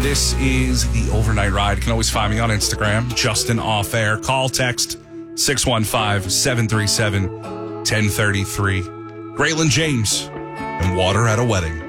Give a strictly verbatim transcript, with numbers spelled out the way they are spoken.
This is the Overnight Ride. You can always find me on Instagram, Justin Off Air. Call, text six one five, seven three seven, one zero three three. Graylin James and Water at a Wedding.